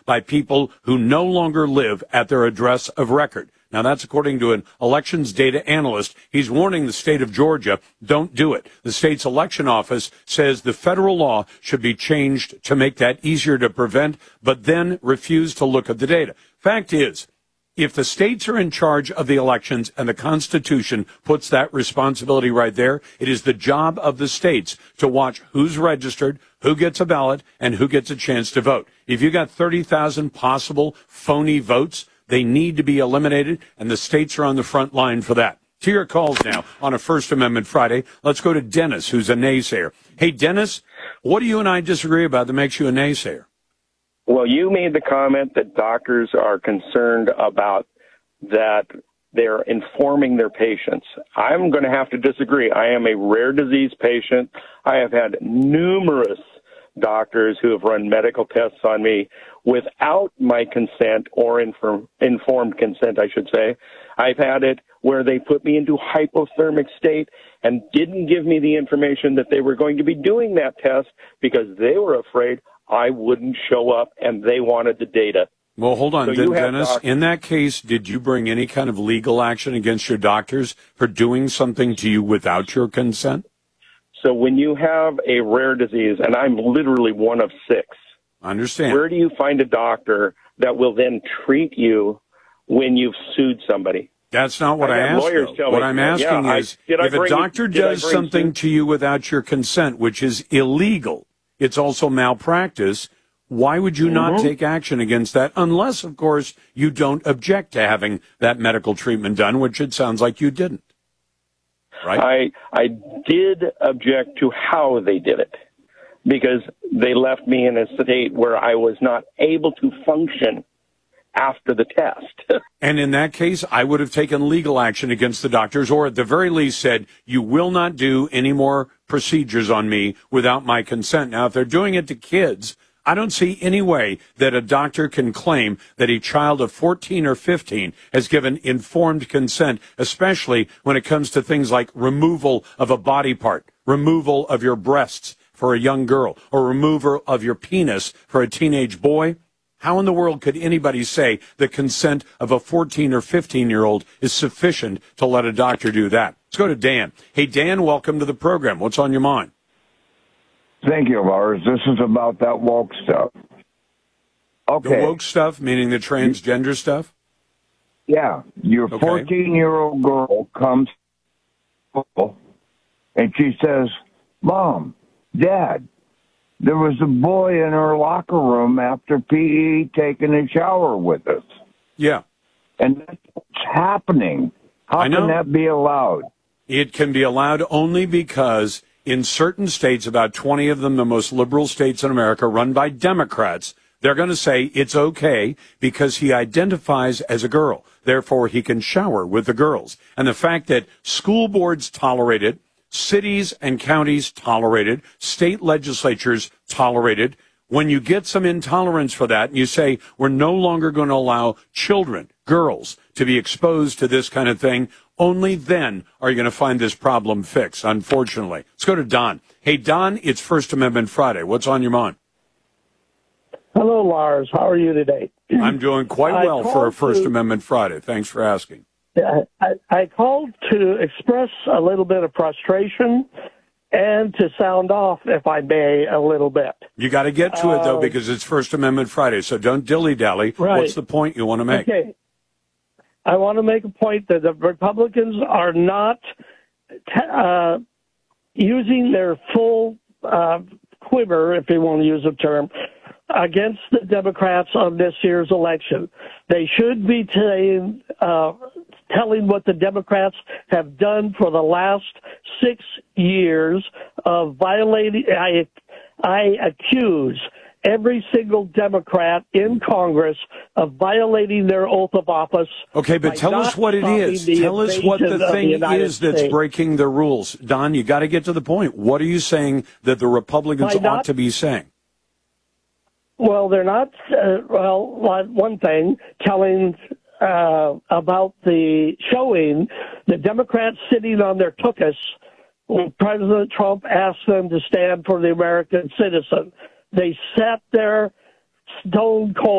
by people who no longer live at their address of record. Now, that's according to an elections data analyst. He's warning the state of Georgia, don't do it. The state's election office says the federal law should be changed to make that easier to prevent, but then refuse to look at the data. Fact is, if the states are in charge of the elections and the Constitution puts that responsibility right there, it is the job of the states to watch who's registered, who gets a ballot, and who gets a chance to vote. If you got 30,000 possible phony votes, they need to be eliminated, and the states are on the front line for that. To your calls now on a First Amendment Friday. Let's go to Dennis, who's a naysayer. Hey, Dennis, what do you and I disagree about that makes you a naysayer? Well, you made the comment that doctors are concerned about that they're informing their patients. I'm going to have to disagree. I am a rare disease patient. I have had numerous doctors who have run medical tests on me without my consent or informed consent, I should say. I've had it where they put me into hypothermic state and didn't give me the information that they were going to be doing that test because they were afraid I wouldn't show up and they wanted the data. Well, hold on, Dennis. In that case, did you bring any kind of legal action against your doctors for doing something to you without your consent? So when you have a rare disease, and I'm literally one of 6, I understand. Where do you find a doctor that will then treat you when you've sued somebody? That's not what I asked. What I'm asking is, if a doctor does something to you without your consent, which is illegal, it's also malpractice, why would you not take action against that? Unless, of course, you don't object to having that medical treatment done, which it sounds like you didn't. Right? I did object to how they did it because they left me in a state where I was not able to function after the test. And in that case, I would have taken legal action against the doctors, or at the very least said, you will not do any more procedures on me without my consent. Now, if they're doing it to kids, I don't see any way that a doctor can claim that a child of 14 or 15 has given informed consent, especially when it comes to things like removal of a body part, removal of your breasts for a young girl, or removal of your penis for a teenage boy. How in the world could anybody say the consent of a 14 or 15-year-old is sufficient to let a doctor do that? Let's go to Dan. Hey, Dan, welcome to the program. What's on your mind? Thank you, Lars. This is about that woke stuff. Okay. The woke stuff, meaning the transgender stuff? Yeah. Your 14-year-old girl comes and she says, Mom, Dad, there was a boy in her locker room after PE taking a shower with us. Yeah. And that's what's happening. How can that be allowed? It can be allowed only because in certain states, about 20 of them, the most liberal states in America, run by Democrats, they're going to say it's okay because he identifies as a girl. Therefore, he can shower with the girls. And the fact that school boards tolerate it, cities and counties tolerate it, state legislatures tolerate it, when you get some intolerance for that and you say we're no longer going to allow children, girls, to be exposed to this kind of thing, only then are you going to find this problem fixed, unfortunately. Let's go to Don. Hey, Don, it's First Amendment Friday. What's on your mind? Hello, Lars. How are you today? I'm doing quite well for a First Amendment Friday. Thanks for asking. I called to express a little bit of frustration and to sound off, if I may, a little bit. You got to get to it, though, because it's First Amendment Friday, so don't dilly-dally. Right. What's the point you want to make? Okay. I want to make a point that the Republicans are not using their full quiver, if you want to use the term, against the Democrats on this year's election. They should be telling what the Democrats have done for the last 6 years of violating. I accuse every single Democrat in Congress of violating their oath of office. Okay, but tell us what it is. Tell us what the thing is that's breaking the rules. Don, you got to get to the point. What are you saying that the Republicans ought to be saying? Well, they're not, one thing, telling about the showing the Democrats sitting on their tuchus when President Trump asked them to stand for the American citizen. They sat there stone cold.